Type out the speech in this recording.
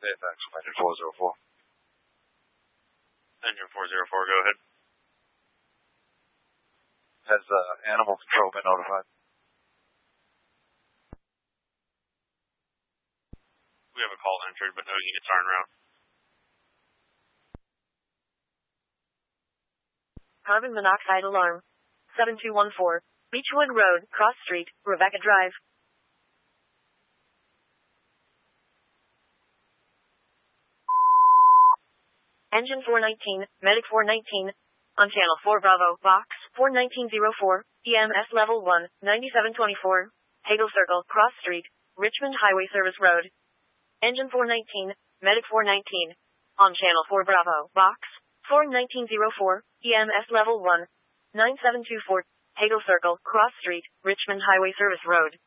AFX, engine 404. Engine 404, go ahead. Has animal control been notified? We have a call entered, but no units are en route. Carbon monoxide alarm. 7214. Beechwood Road, Cross Street, Rebecca Drive. Engine 419, Medic 419, on Channel 4 Bravo, Box 41904, EMS Level 1, 9724, Hagel Circle, Cross Street, Richmond Highway Service Road. Engine 419, Medic 419, on Channel 4 Bravo, Box 41904, EMS Level 1, 9724, Hagel Circle, Cross Street, Richmond Highway Service Road.